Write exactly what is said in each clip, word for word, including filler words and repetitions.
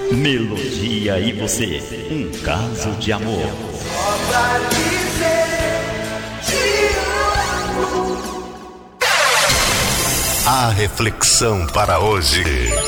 Melodia e você, um caso de amor. Só pra dizer te amo. A reflexão para hoje.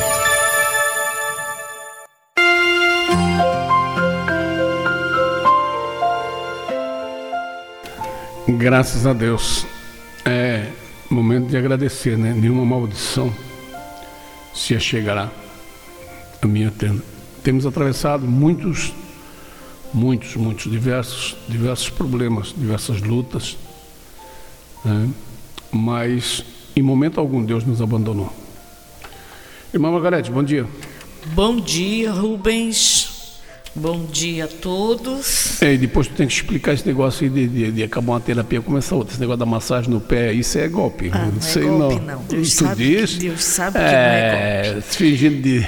Graças a Deus. É momento de agradecer, né? Nenhuma maldição se chegará à minha tenda. Temos atravessado muitos, muitos, muitos, diversos, diversos problemas, diversas lutas, né? Mas em momento algum Deus nos abandonou. Irmã Margarete, bom dia. Bom dia, Rubens. Bom dia a todos. É, e depois tu tem que explicar esse negócio aí de, de, de acabar uma terapia, começar outra. Esse negócio da massagem no pé, isso é golpe. Ah, não, não sei é golpe, não. não. Deus Isso sabe diz? que, Deus sabe que é, não é golpe. Fingindo de...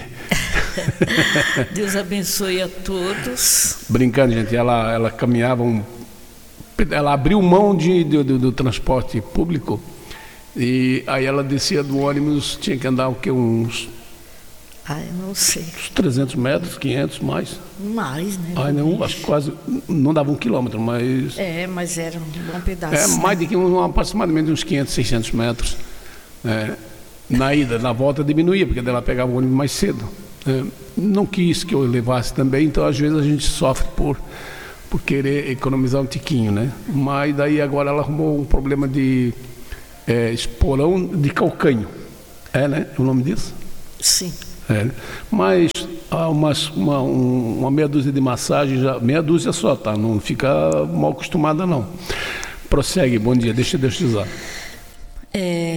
Deus abençoe a todos. Brincando, gente, ela, ela caminhava, um, ela abriu mão de, de, do, do transporte público e aí ela descia do ônibus, tinha que andar o quê? Uns... Ah, eu não sei. Uns trezentos metros, quinhentos, mais. Mais, né? Ai, não, acho que quase, não dava um quilômetro, mas... É, mas era um bom pedaço. É, né? mais de que um, aproximadamente uns quinhentos, seiscentos metros. É, na ida, na volta diminuía, porque ela pegava o ônibus mais cedo. É, não quis que eu levasse também, então às vezes a gente sofre por, por querer economizar um tiquinho, né? Mas daí agora ela arrumou um problema de é, esporão de calcânio. É, né? É o nome disso? Sim. É, mas há umas, uma, um, uma meia dúzia de massagens, já, meia dúzia só, tá? Não fica mal acostumada, não. Prossegue, bom dia, deixa Deus te usar. É,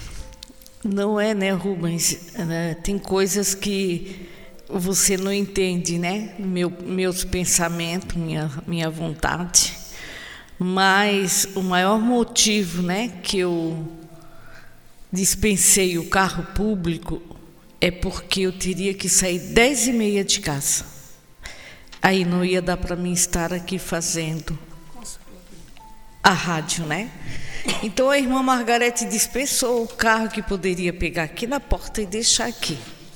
não é, né, Rubens? É, tem coisas que você não entende, né? Meu, meus pensamentos, minha, minha vontade. Mas o maior motivo, né, que eu dispensei o carro público é porque eu teria que sair dez e meia de casa. Aí não ia dar para mim estar aqui fazendo a rádio, né? Então a irmã Margarete dispensou o carro que poderia pegar aqui na porta e deixar aqui.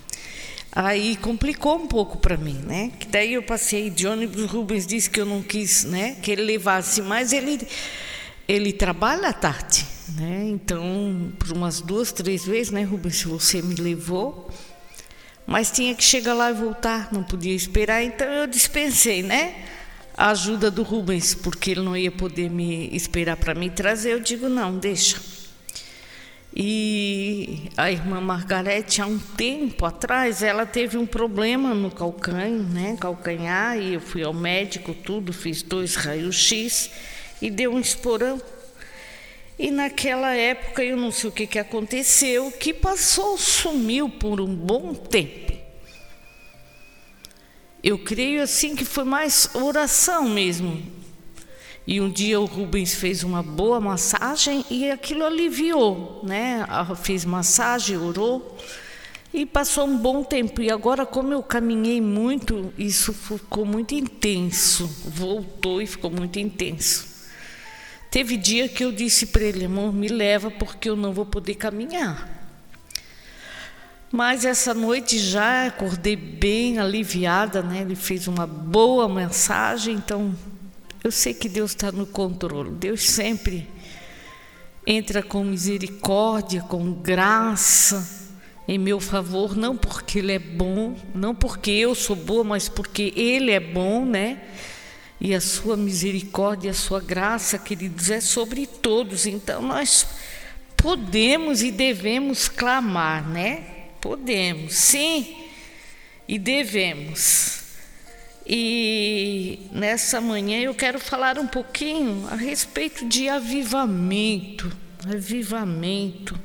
Aí complicou um pouco para mim, né? Que daí eu passei de ônibus, o Rubens disse que eu não quis, né? Que ele levasse, mas ele, ele trabalha à tarde. Né? Então, por umas duas, três vezes, né, Rubens, você me levou, mas tinha que chegar lá e voltar, não podia esperar, então eu dispensei, né, a ajuda do Rubens, porque ele não ia poder me esperar para me trazer. Eu digo, não, deixa. E a irmã Margarete, há um tempo atrás, ela teve um problema no calcanho, né, calcanhar, e eu fui ao médico, tudo, fiz dois raios-x e deu um esporão. E naquela época, eu não sei o que, que aconteceu, que passou, sumiu por um bom tempo. Eu creio assim que foi mais oração mesmo. E um dia o Rubens fez uma boa massagem e aquilo aliviou, né? Fez massagem, orou e passou um bom tempo. E agora, como eu caminhei muito, isso ficou muito intenso. Voltou e ficou muito intenso. Teve dia que eu disse para ele, amor, me leva porque eu não vou poder caminhar. Mas essa noite já acordei bem aliviada, né? Ele fez uma boa mensagem, então eu sei que Deus está no controle. Deus sempre entra com misericórdia, com graça em meu favor, não porque Ele é bom, não porque eu sou boa, mas porque Ele é bom, né? E a sua misericórdia, a sua graça, queridos, é sobre todos. Então, nós podemos e devemos clamar, né? Podemos, sim, e devemos. E nessa manhã eu quero falar um pouquinho a respeito de avivamento. Avivamento.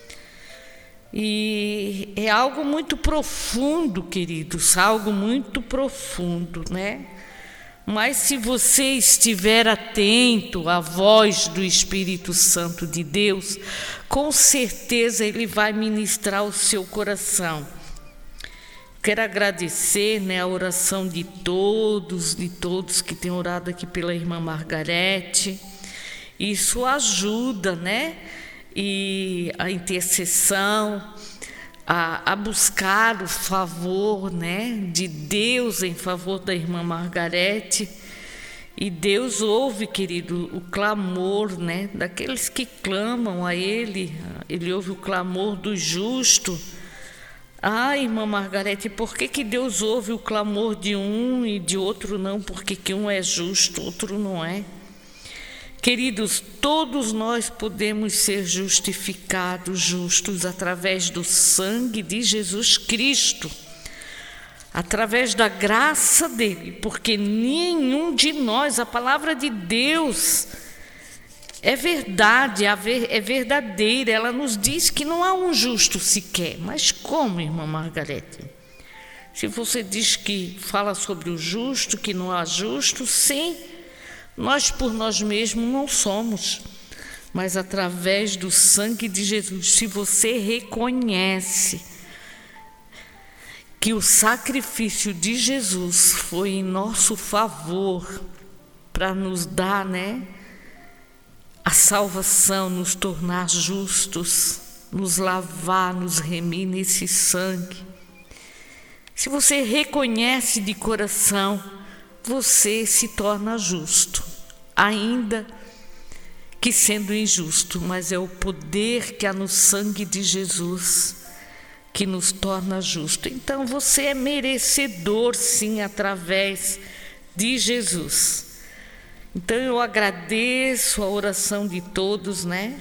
E é algo muito profundo, queridos, algo muito profundo, né? Mas se você estiver atento à voz do Espírito Santo de Deus, com certeza Ele vai ministrar o seu coração. Quero agradecer, né, a oração de todos, de todos que têm orado aqui pela irmã Margarete. Isso ajuda, né? E a intercessão, a, a buscar o favor, né, de Deus em favor da irmã Margarete. E Deus ouve, querido, o clamor, né, daqueles que clamam a Ele. Ele ouve o clamor do justo. Ah, irmã Margarete, por que que Deus ouve o clamor de um e de outro não? Porque que um é justo, outro não é. Queridos, todos nós podemos ser justificados, justos, através do sangue de Jesus Cristo, através da graça dele, porque nenhum de nós, a palavra de Deus é verdade, é verdadeira. Ela nos diz que não há um justo sequer. Mas como, irmã Margarete? Se você diz que fala sobre o justo, que não há justo, sim, nós por nós mesmos não somos, mas através do sangue de Jesus. Se você reconhece que o sacrifício de Jesus foi em nosso favor, para nos dar, né, a salvação, nos tornar justos, nos lavar, nos remir nesse sangue. Se você reconhece de coração, você se torna justo, ainda que sendo injusto, mas é o poder que há no sangue de Jesus que nos torna justo. Então você é merecedor, sim, através de Jesus. Então eu agradeço a oração de todos, né?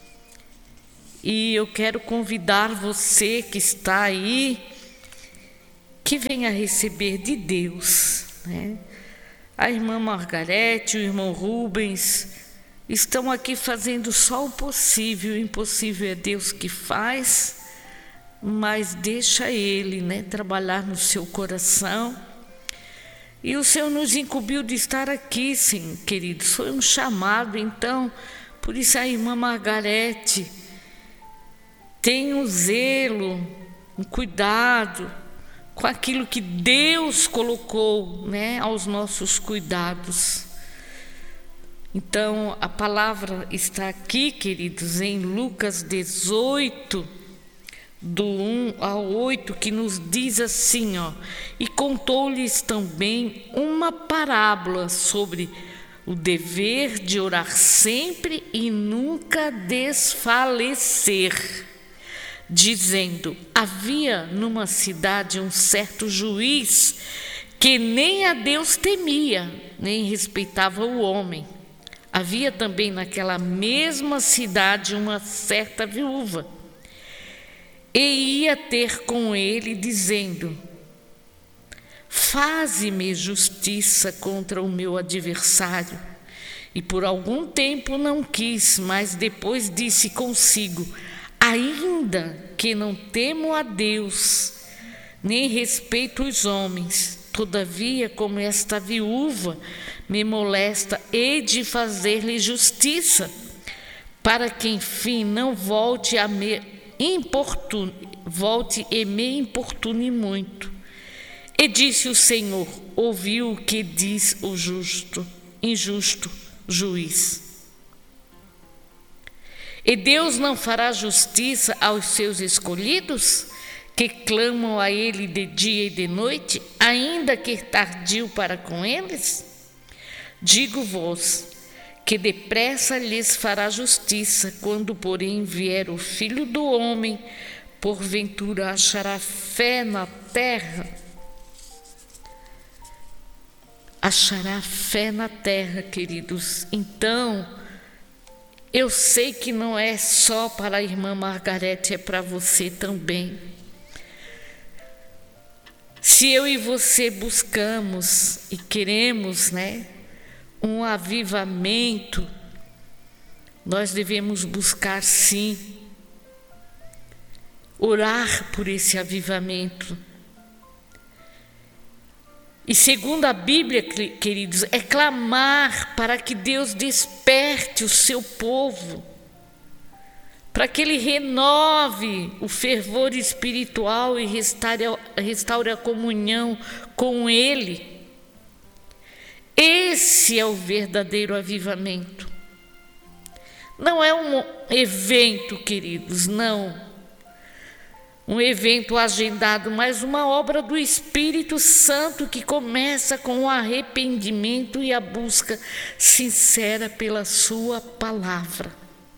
E eu quero convidar você que está aí, que venha receber de Deus, né? A irmã Margarete, o irmão Rubens estão aqui fazendo só o possível. O impossível é Deus que faz, mas deixa Ele, né, trabalhar no seu coração. E o Senhor nos incumbiu de estar aqui, sim, queridos. Foi um chamado, então, por isso a irmã Margarete tem um zelo, um cuidado com aquilo que Deus colocou, né, aos nossos cuidados. Então, a palavra está aqui, queridos, em Lucas dezoito, do um ao oito, que nos diz assim, ó: e contou-lhes também uma parábola sobre o dever de orar sempre e nunca desfalecer, dizendo: havia numa cidade um certo juiz que nem a Deus temia, nem respeitava o homem. Havia também naquela mesma cidade uma certa viúva, e ia ter com ele, dizendo: faze-me justiça contra o meu adversário. E por algum tempo não quis, mas depois disse consigo: ainda que não temo a Deus, nem respeito os homens, todavia, como esta viúva me molesta, hei de fazer-lhe justiça, para que enfim não volte a me importune, volte e me importune muito. E disse o Senhor: ouviu o que diz o justo, injusto juiz. E Deus não fará justiça aos seus escolhidos, que clamam a Ele de dia e de noite, ainda que tardio para com eles? Digo-vos que depressa lhes fará justiça. Quando, porém, vier o Filho do Homem, porventura achará fé na terra? Achará fé na terra, queridos. Então, eu sei que não é só para a irmã Margarete, é para você também. Se eu e você buscamos e queremos, né, um avivamento, nós devemos buscar, sim, orar por esse avivamento. E segundo a Bíblia, queridos, é clamar para que Deus desperte o seu povo, para que Ele renove o fervor espiritual e restaure, restaure a comunhão com Ele. Esse é o verdadeiro avivamento. Não é um evento, queridos, não. um evento agendado, mas uma obra do Espírito Santo que começa com o arrependimento e a busca sincera pela sua palavra.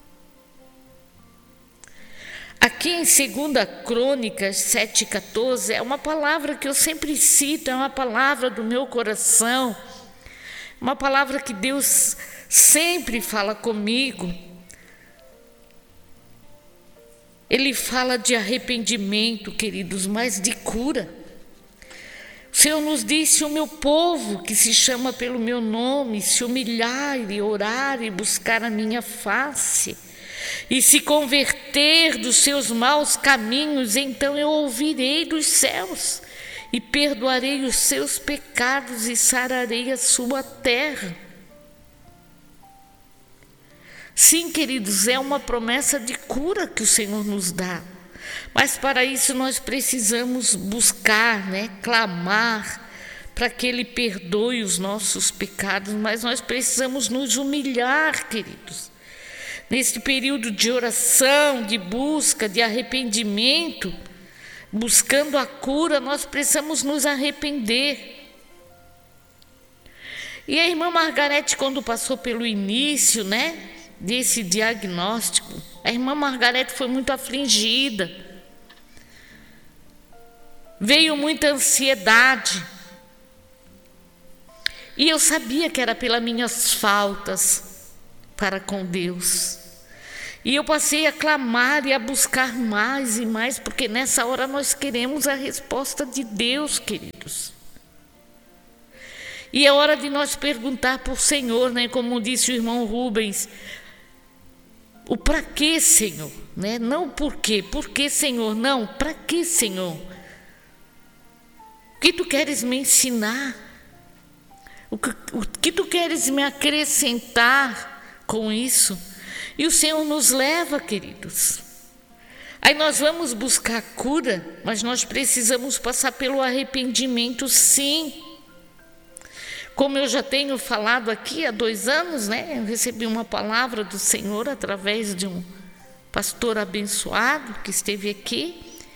Aqui em segunda Crônicas sete, quatorze, é uma palavra que eu sempre cito, é uma palavra do meu coração, uma palavra que Deus sempre fala comigo. Ele fala de arrependimento, queridos, mas de cura. O Senhor nos disse: o meu povo, que se chama pelo meu nome, se humilhar e orar e buscar a minha face, e se converter dos seus maus caminhos, então eu ouvirei dos céus e perdoarei os seus pecados e sararei a sua terra. Sim, queridos, é uma promessa de cura que o Senhor nos dá. Mas para isso nós precisamos buscar, né, clamar para que Ele perdoe os nossos pecados. Mas nós precisamos nos humilhar, queridos. Neste período de oração, de busca, de arrependimento, buscando a cura, nós precisamos nos arrepender. E a irmã Margarete, quando passou pelo início, né, desse diagnóstico, a irmã Margarete foi muito afligida. Veio muita ansiedade. E eu sabia que era pelas minhas faltas para com Deus. E eu passei a clamar e a buscar mais e mais, porque nessa hora nós queremos a resposta de Deus, queridos. E é hora de nós perguntar para o Senhor, né, como disse o irmão Rubens, o para quê, Senhor, né? Não por quê, por quê, Senhor, não, para quê, Senhor? O que tu queres me ensinar? O que, o que tu queres me acrescentar com isso? E o Senhor nos leva, queridos. Aí nós vamos buscar cura, mas nós precisamos passar pelo arrependimento, sim. Como eu já tenho falado aqui há dois anos, né? Eu recebi uma palavra do Senhor através de um pastor abençoado que esteve aqui.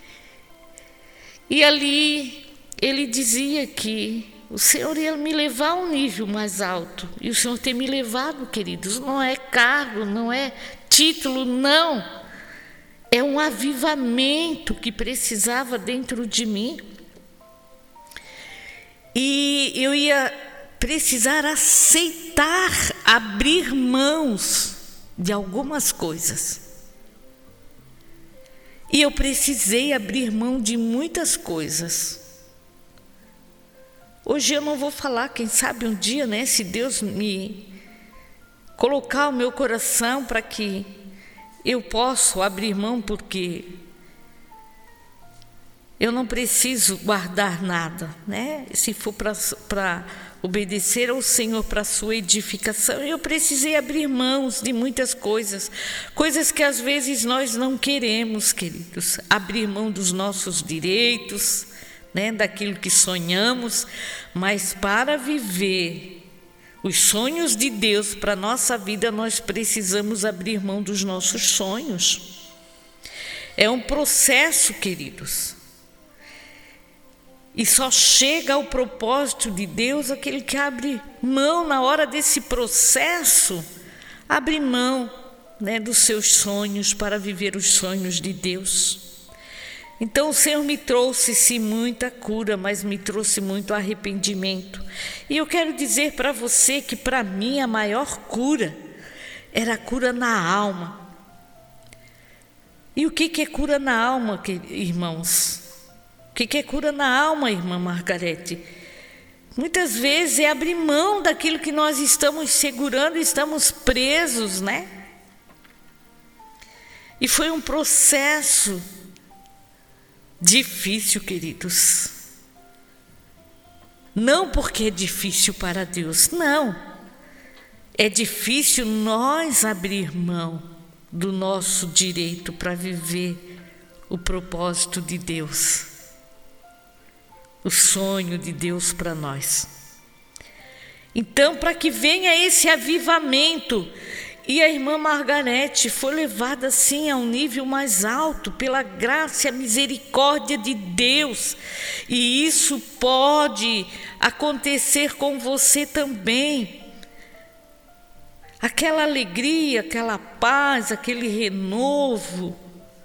E ali ele dizia que o Senhor ia me levar a um nível mais alto. E o Senhor tem me levado, queridos. Não é cargo, não é título, não. É um avivamento que precisava dentro de mim. E eu ia precisar aceitar, abrir mãos de algumas coisas. E eu precisei abrir mão de muitas coisas. Hoje eu não vou falar, quem sabe um dia, né, se Deus me colocar o meu coração para que eu possa abrir mão, porque eu não preciso guardar nada, né? Se for para obedecer ao Senhor para a sua edificação, eu precisei abrir mãos de muitas coisas, coisas que às vezes nós não queremos, queridos, abrir mão dos nossos direitos, né, daquilo que sonhamos, mas para viver os sonhos de Deus para a nossa vida, nós precisamos abrir mão dos nossos sonhos. É um processo, queridos. E só chega ao propósito de Deus aquele que abre mão na hora desse processo, abre mão, né, dos seus sonhos para viver os sonhos de Deus. Então o Senhor me trouxe sim muita cura, mas me trouxe muito arrependimento. E eu quero dizer para você que para mim a maior cura era a cura na alma. E o que é cura na alma, irmãos? O que é cura na alma, irmã Margarete? Muitas vezes é abrir mão daquilo que nós estamos segurando, estamos presos, né? E foi um processo difícil, queridos. Não porque é difícil para Deus, não. É difícil nós abrir mão do nosso direito para viver o propósito de Deus, o sonho de Deus para nós. Então, para que venha esse avivamento E a irmã Margarete foi levada assim a um nível mais alto pela graça e a misericórdia de Deus. E isso pode acontecer com você também. Aquela alegria, aquela paz, aquele renovo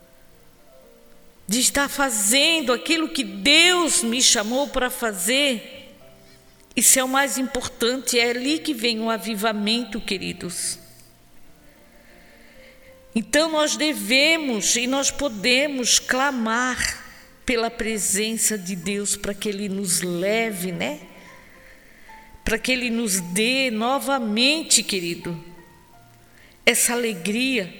de estar fazendo aquilo que Deus me chamou para fazer. Isso é o mais importante, é ali que vem o avivamento, queridos. Então nós devemos e nós podemos clamar pela presença de Deus para que Ele nos leve, né? Para que Ele nos dê novamente, querido, essa alegria.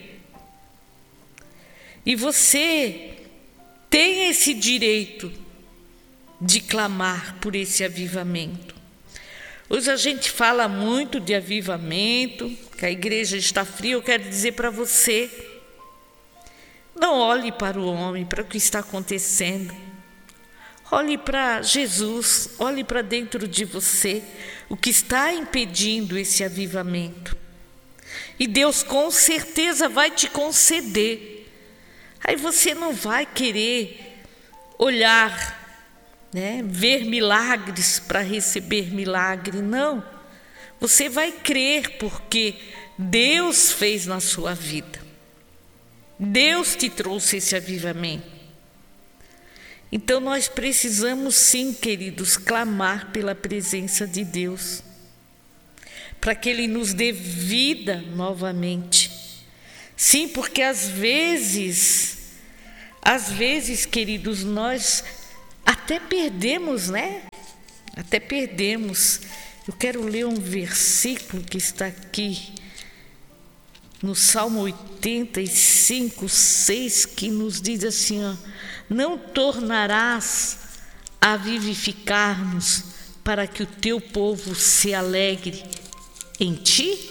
E você tem esse direito de clamar por esse avivamento. Hoje a gente fala muito de avivamento, que a igreja está fria. Eu quero dizer para você, não olhe para o homem, para o que está acontecendo. Olhe para Jesus, olhe para dentro de você, o que está impedindo esse avivamento. E Deus com certeza vai te conceder. Aí você não vai querer olhar, né, ver milagres para receber milagre, não. Você vai crer porque Deus fez na sua vida. Deus te trouxe esse avivamento. Então nós precisamos sim, queridos, clamar pela presença de Deus, para que Ele nos dê vida novamente. Sim, porque às vezes, às vezes, queridos, nós até perdemos, né? Até perdemos. Eu quero ler um versículo que está aqui no Salmo oitenta e cinco, seis, que nos diz assim, ó: não tornarás a vivificar-nos para que o teu povo se alegre em ti?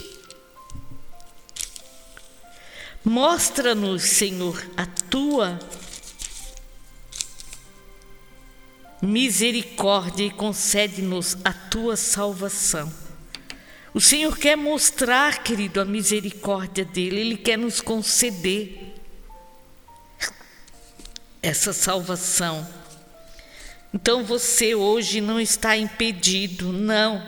Mostra-nos, Senhor, a tua misericórdia e concede-nos a tua salvação. O Senhor quer mostrar, querido, a misericórdia dele. Ele quer nos conceder essa salvação. Então você hoje não está impedido, não,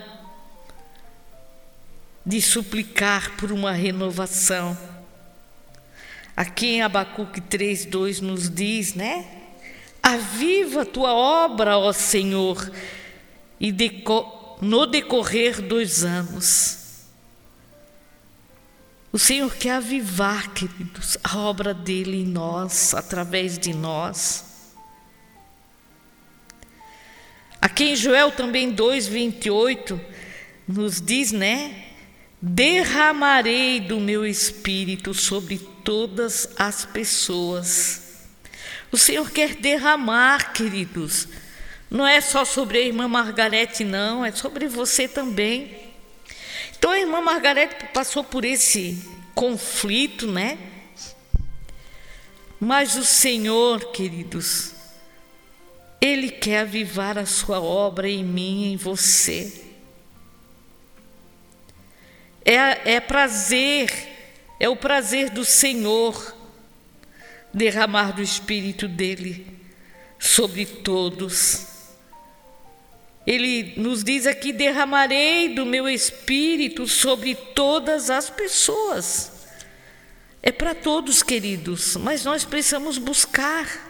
de suplicar por uma renovação. Aqui em Abacuque três, dois nos diz, né? Aviva a tua obra, ó Senhor, e deco- no decorrer dos anos. O Senhor quer avivar, queridos, a obra dele em nós, através de nós. Aqui em Joel também dois, vinte e oito, nos diz, né? Derramarei do meu espírito sobre todas as pessoas. O Senhor quer derramar, queridos. Não é só sobre a irmã Margarete, não, é sobre você também. Então a irmã Margarete passou por esse conflito, né? Mas o Senhor, queridos, Ele quer avivar a sua obra em mim e em você. É, é prazer, é o prazer do Senhor derramar do Espírito dEle sobre todos. Ele nos diz aqui: derramarei do meu Espírito sobre todas as pessoas. É para todos, queridos, mas nós precisamos buscar.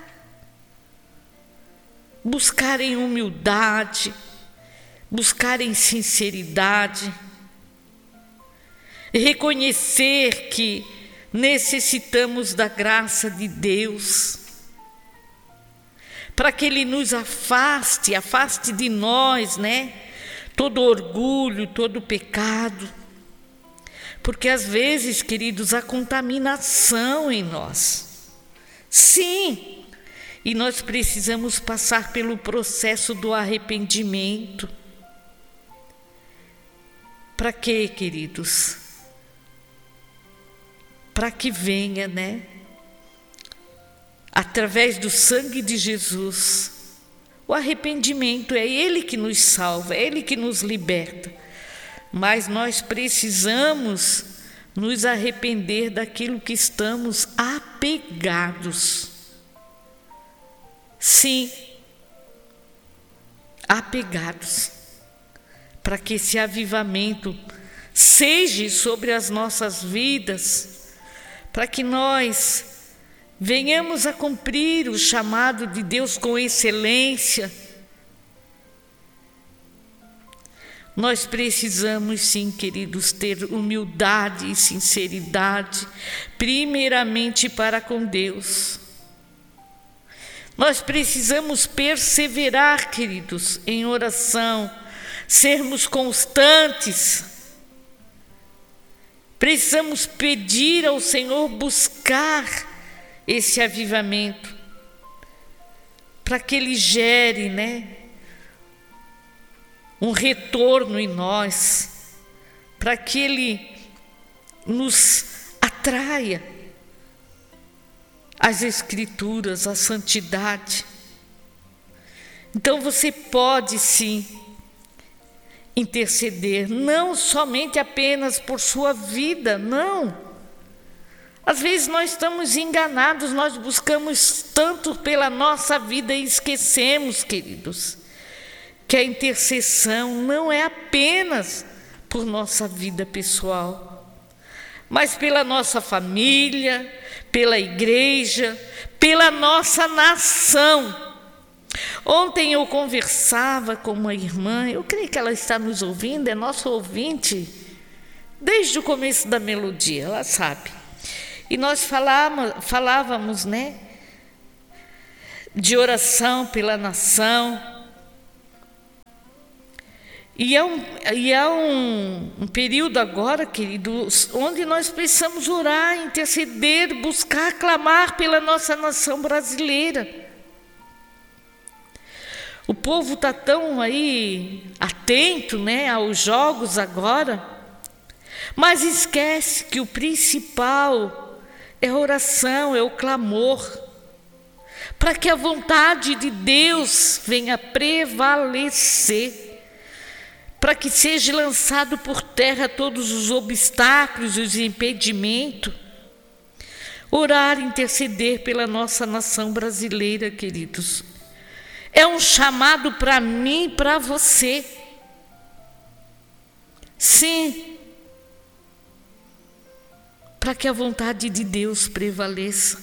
Buscar em humildade, buscar em sinceridade, reconhecer que necessitamos da graça de Deus, para que Ele nos afaste, afaste de nós, né? Todo orgulho, todo pecado. Porque às vezes, queridos, há contaminação em nós. Sim, e nós precisamos passar pelo processo do arrependimento. Para quê, queridos? Para que venha, né? Através do sangue de Jesus, o arrependimento. É Ele que nos salva, é Ele que nos liberta. Mas nós precisamos nos arrepender daquilo que estamos apegados. Sim, apegados, para que esse avivamento seja sobre as nossas vidas, para que nós venhamos a cumprir o chamado de Deus com excelência. Nós precisamos, sim, queridos, ter humildade e sinceridade, primeiramente para com Deus. Nós precisamos perseverar, queridos, em oração, sermos constantes. Precisamos pedir ao Senhor buscar esse avivamento, para que Ele gere, né, um retorno em nós, para que Ele nos atraia às Escrituras, à santidade. Então você pode sim interceder, não somente apenas por sua vida, não. Às vezes nós estamos enganados, nós buscamos tanto pela nossa vida e esquecemos, queridos, que a intercessão não é apenas por nossa vida pessoal, mas pela nossa família, pela igreja, pela nossa nação. Ontem eu conversava com uma irmã, eu creio que ela está nos ouvindo, é nossa ouvinte, desde o começo da melodia, ela sabe. E nós falávamos, falávamos, né, de oração pela nação. E é, um, e é um, um período agora, queridos, onde nós precisamos orar, interceder, buscar, clamar pela nossa nação brasileira. O povo está tão aí atento, né, aos jogos agora, mas esquece que o principal é a oração, é o clamor, para que a vontade de Deus venha prevalecer, para que seja lançado por terra todos os obstáculos e os impedimentos. Orar, interceder pela nossa nação brasileira, queridos, é um chamado para mim e para você. Sim, para que a vontade de Deus prevaleça.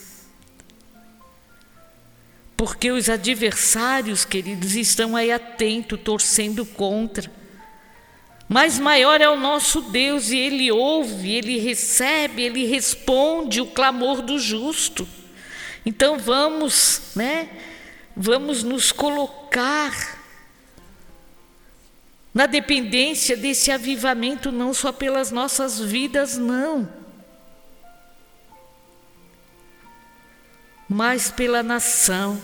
Porque os adversários, queridos, estão aí atentos, torcendo contra. Mas maior é o nosso Deus, e Ele ouve, Ele recebe, Ele responde o clamor do justo. Então vamos, né, vamos nos colocar na dependência desse avivamento, não só pelas nossas vidas, não, mas pela nação,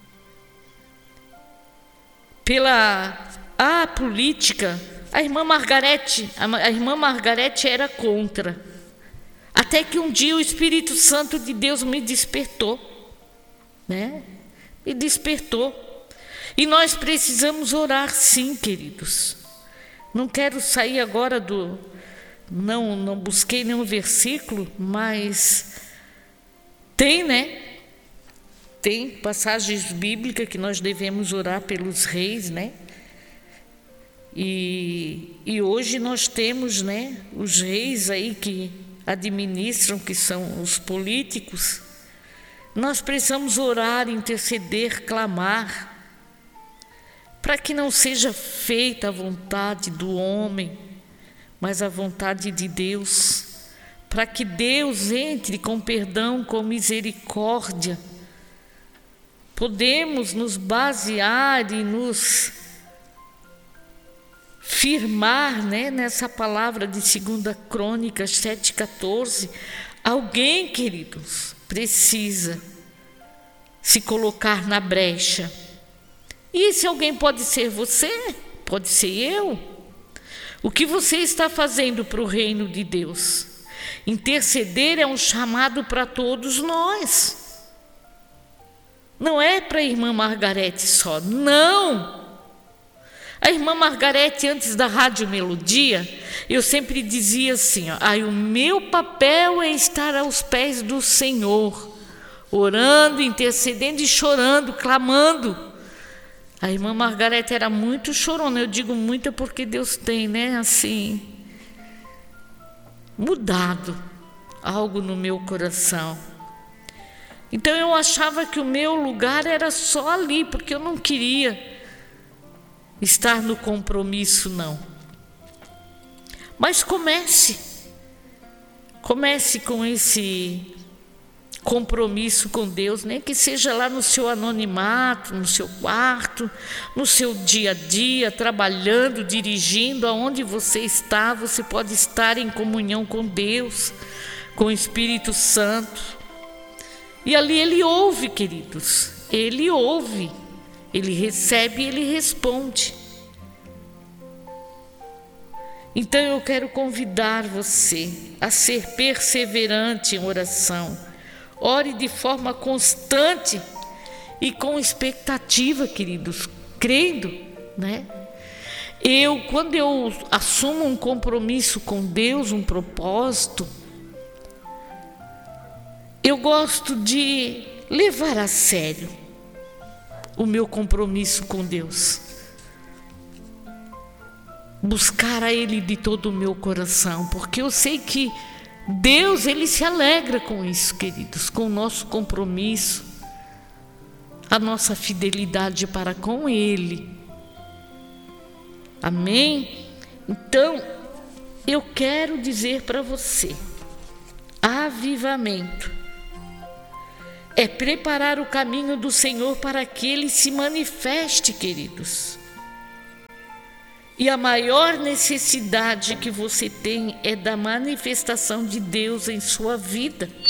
pela a política. A irmã Margarete, a irmã Margarete era contra. Até que um dia o Espírito Santo de Deus me despertou, né? Me despertou. E nós precisamos orar, sim, queridos. Não quero sair agora do... Não, não busquei nenhum versículo, mas tem, né? Tem passagens bíblicas que nós devemos orar pelos reis, né? E, e hoje nós temos, né, os reis aí que administram, que são os políticos. Nós precisamos orar, interceder, clamar, para que não seja feita a vontade do homem, mas a vontade de Deus, para que Deus entre com perdão, com misericórdia. Podemos nos basear e nos firmar, né, nessa palavra de segunda Crônicas sete, quatorze. Alguém, queridos, precisa se colocar na brecha. E esse alguém pode ser você, pode ser eu. O que você está fazendo para o reino de Deus? Interceder é um chamado para todos nós. Não é para a irmã Margarete só, não. A irmã Margarete, antes da Rádio Melodia, eu sempre dizia assim, ó, ai, o meu papel é estar aos pés do Senhor, orando, intercedendo e chorando, clamando. A irmã Margarete era muito chorona, eu digo muito porque Deus tem, né, assim, mudado algo no meu coração. Então eu achava que o meu lugar era só ali, porque eu não queria estar no compromisso, não. Mas comece, comece com esse compromisso com Deus, nem que seja lá no seu anonimato, no seu quarto, no seu dia a dia, trabalhando, dirigindo, aonde você está, você pode estar em comunhão com Deus, com o Espírito Santo. E ali Ele ouve, queridos, Ele ouve. Ele recebe e Ele responde. Então eu quero convidar você a ser perseverante em oração. Ore de forma constante e com expectativa, queridos, crendo, né? Eu, quando eu assumo um compromisso com Deus, um propósito, eu gosto de levar a sério o meu compromisso com Deus, buscar a Ele de todo o meu coração, porque eu sei que Deus, Ele se alegra com isso, queridos, com o nosso compromisso, a nossa fidelidade para com Ele. Amém? Então, eu quero dizer para você, avivamento é preparar o caminho do Senhor para que Ele se manifeste, queridos. E a maior necessidade que você tem é da manifestação de Deus em sua vida.